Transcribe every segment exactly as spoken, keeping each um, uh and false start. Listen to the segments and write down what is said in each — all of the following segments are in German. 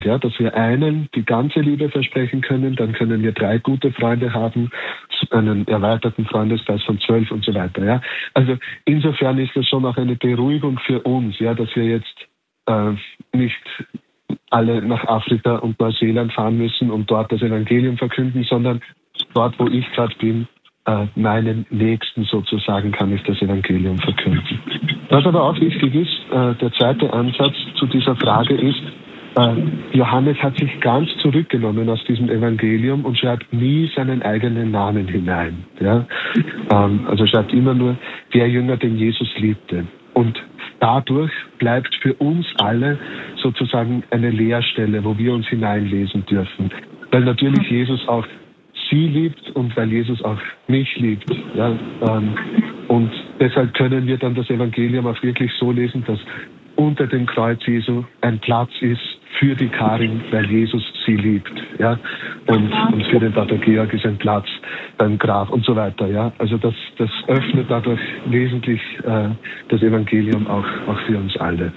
Ja, dass wir einen die ganze Liebe versprechen können, dann können wir drei gute Freunde haben, einen erweiterten Freundeskreis von zwölf und so weiter. Ja, also insofern ist das schon auch eine Beruhigung für uns, ja, dass wir jetzt äh, nicht alle nach Afrika und Neuseeland fahren müssen und dort das Evangelium verkünden, sondern dort, wo ich gerade bin, äh, meinen Nächsten sozusagen kann ich das Evangelium verkünden. Was aber auch wichtig ist, äh, der zweite Ansatz zu dieser Frage ist, Johannes hat sich ganz zurückgenommen aus diesem Evangelium und schreibt nie seinen eigenen Namen hinein. Ja? Also schreibt immer nur, der Jünger, den Jesus liebte. Und dadurch bleibt für uns alle sozusagen eine Leerstelle, wo wir uns hineinlesen dürfen. Weil natürlich Jesus auch sie liebt und weil Jesus auch mich liebt. Ja? Und deshalb können wir dann das Evangelium auch wirklich so lesen, dass unter dem Kreuz Jesu ein Platz ist für die Karin, weil Jesus sie liebt, ja, und, und für den Pater Georg ist ein Platz beim Grab und so weiter, ja. Also das, das öffnet dadurch wesentlich äh, das Evangelium auch, auch für uns alle.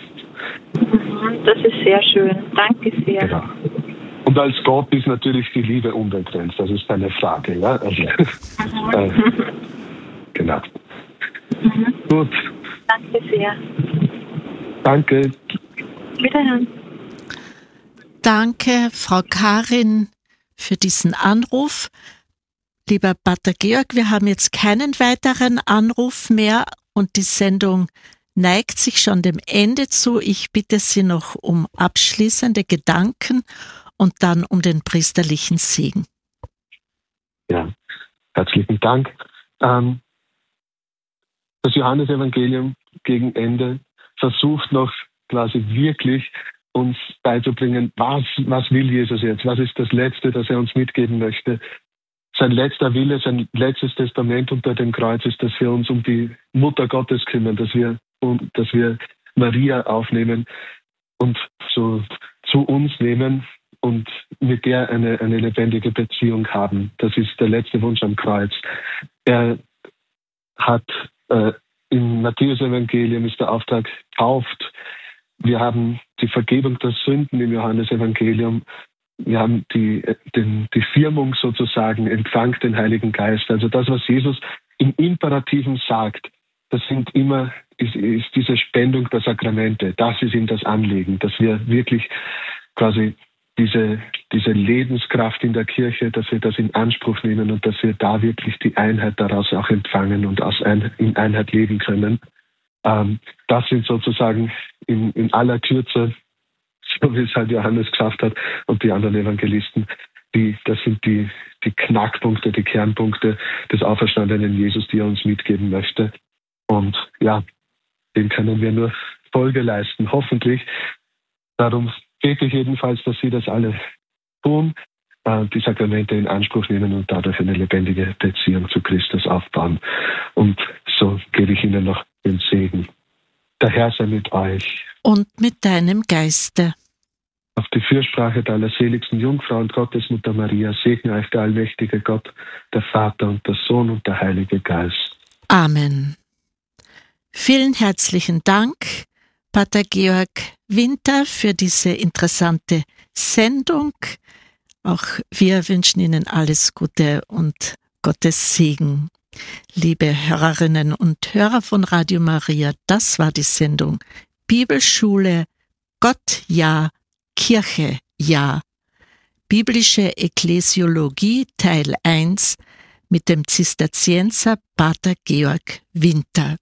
Das ist sehr schön. Danke sehr. Genau. Und als Gott ist natürlich die Liebe unbegrenzt, das ist keine Frage, ja. Also, äh, genau. Mhm. Gut. Danke sehr. Danke. Wiederhören. Danke, Frau Karin, für diesen Anruf. Lieber Pater Georg, wir haben jetzt keinen weiteren Anruf mehr und die Sendung neigt sich schon dem Ende zu. Ich bitte Sie noch um abschließende Gedanken und dann um den priesterlichen Segen. Ja, herzlichen Dank. Ähm, das Johannesevangelium gegen Ende versucht noch quasi wirklich uns beizubringen, was, was will Jesus jetzt? Was ist das Letzte, das er uns mitgeben möchte? Sein letzter Wille, sein letztes Testament unter dem Kreuz ist, dass wir uns um die Mutter Gottes kümmern, dass wir, um, dass wir Maria aufnehmen und so zu uns nehmen und mit der eine, eine lebendige Beziehung haben. Das ist der letzte Wunsch am Kreuz. Er hat äh, im Matthäus-Evangelium ist der Auftrag, tauft. Wir haben die Vergebung der Sünden im Johannesevangelium. Wir haben die, den, die Firmung sozusagen, empfangt den Heiligen Geist. Also das, was Jesus im Imperativen sagt, das sind immer, ist, ist diese Spendung der Sakramente. Das ist ihm das Anliegen, dass wir wirklich quasi diese, diese Lebenskraft in der Kirche, dass wir das in Anspruch nehmen und dass wir da wirklich die Einheit daraus auch empfangen und aus ein, in Einheit leben können. Ähm, das sind sozusagen in, in aller Kürze, so wie es halt Johannes geschafft hat und die anderen Evangelisten, die, das sind die, die Knackpunkte, die Kernpunkte des auferstandenen Jesus, die er uns mitgeben möchte. Und ja, dem können wir nur Folge leisten, hoffentlich. Darum bete ich jedenfalls, dass Sie das alle tun, äh, die Sakramente in Anspruch nehmen und dadurch eine lebendige Beziehung zu Christus aufbauen. Und so gebe ich Ihnen noch den Segen. Der Herr sei mit euch. Und mit deinem Geiste. Auf die Fürsprache der allerseligsten Jungfrau und Gottesmutter Maria segne euch der allmächtige Gott, der Vater und der Sohn und der Heilige Geist. Amen. Vielen herzlichen Dank, Pater Georg Winter, für diese interessante Sendung. Auch wir wünschen Ihnen alles Gute und Gottes Segen. Liebe Hörerinnen und Hörer von Radio Maria, das war die Sendung Bibelschule Gott ja, Kirche ja. Biblische Ekklesiologie Teil eins mit dem Zisterzienser Pater Georg Winter.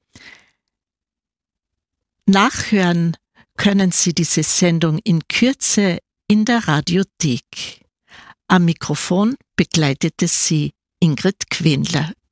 Nachhören können Sie diese Sendung in Kürze in der Radiothek. Am Mikrofon begleitete sie Ingrid Quenler.